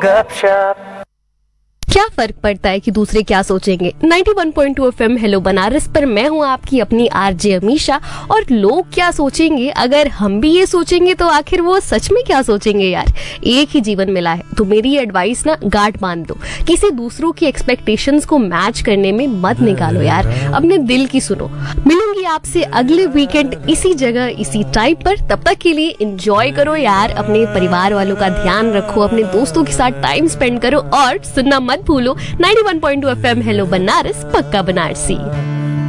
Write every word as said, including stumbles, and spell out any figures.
गपशप। क्या फर्क पड़ता है कि दूसरे क्या सोचेंगे। Ninety one point two FM hello Banaras पर मैं हूँ आपकी अपनी आरजे अमीशा। और लोग क्या सोचेंगे, अगर हम भी ये सोचेंगे तो आखिर वो सच में क्या सोचेंगे यार। एक ही जीवन मिला है तो मेरी एडवाइस ना, गांठ बांध दो। किसी दूसरों की एक्सपेक्टेशंस को मैच करने में मत निकालो यार, अपने दिल की सुनो। मिलूंगी आपसे अगले वीकेंड इसी जगह इसी टाइम पर। तब तक के लिए एंजॉय करो यार, अपने परिवार वालों का ध्यान रखो, अपने दोस्तों के साथ टाइम स्पेंड करो और सुनना मत भूलो ninety one point two FM hello Banaras, पक्का बनारसी।